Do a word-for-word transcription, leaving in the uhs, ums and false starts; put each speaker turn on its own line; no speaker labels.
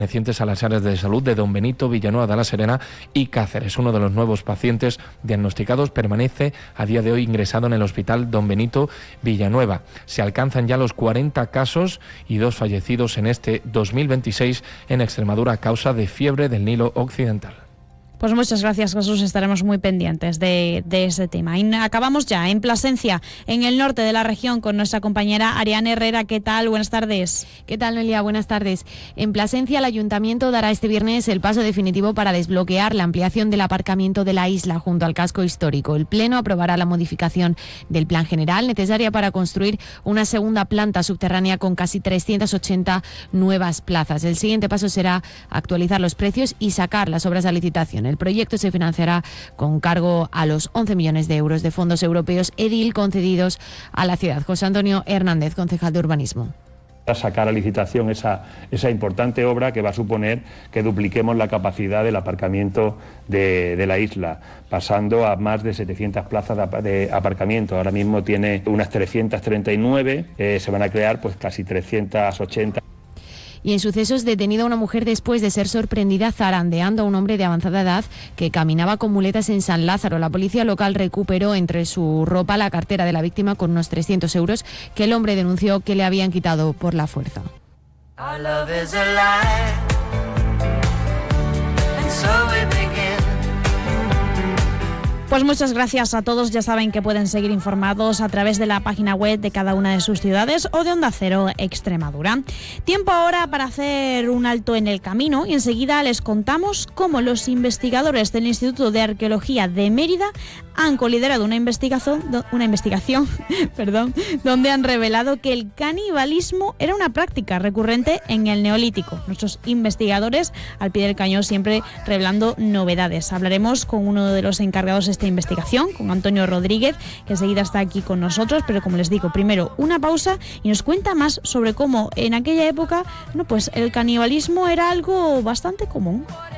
pertenecientes a las áreas de salud de Don Benito, Villanueva de la Serena y Cáceres. Uno de los nuevos pacientes diagnosticados permanece a día de hoy ingresado en el hospital Don Benito, Villanueva. Se alcanzan ya los cuarenta casos y dos fallecidos en este dos mil veintiséis en Extremadura a causa de fiebre del Nilo Occidental.
Pues muchas gracias, Jesús. Estaremos muy pendientes de, de ese tema. Y acabamos ya en Plasencia, en el norte de la región, con nuestra compañera Ariane Herrera. ¿Qué tal? Buenas tardes.
¿Qué tal, Noelia? Buenas tardes. En Plasencia, el Ayuntamiento dará este viernes el paso definitivo para desbloquear la ampliación del aparcamiento de la isla junto al casco histórico. El Pleno aprobará la modificación del plan general necesaria para construir una segunda planta subterránea con casi trescientas ochenta nuevas plazas. El siguiente paso será actualizar los precios y sacar las obras a licitación. El proyecto se financiará con cargo a los once millones de euros de fondos europeos E D I L concedidos a la ciudad. José Antonio Hernández, concejal de Urbanismo.
A sacar a licitación esa, esa importante obra que va a suponer que dupliquemos la capacidad del aparcamiento de, de la isla, pasando a más de setecientas plazas de, de aparcamiento. Ahora mismo tiene unas trescientas treinta y nueve, eh, se van a crear pues casi trescientas ochenta.
Y en sucesos, detenida una mujer después de ser sorprendida zarandeando a un hombre de avanzada edad que caminaba con muletas en San Lázaro. La policía local recuperó entre su ropa la cartera de la víctima con unos trescientos euros que el hombre denunció que le habían quitado por la fuerza.
Pues muchas gracias a todos. Ya saben que pueden seguir informados a través de la página web de cada una de sus ciudades o de Onda Cero Extremadura. Tiempo ahora para hacer un alto en el camino y enseguida les contamos cómo los investigadores del Instituto de Arqueología de Mérida han coliderado una investigación, una investigación perdón, donde han revelado que el canibalismo era una práctica recurrente en el Neolítico. Nuestros investigadores al pie del cañón siempre revelando novedades. Hablaremos con uno de los encargados de esta investigación, con Antonio Rodríguez, que enseguida está aquí con nosotros, pero como les digo, primero una pausa y nos cuenta más sobre cómo en aquella época, no, pues el canibalismo era algo bastante común.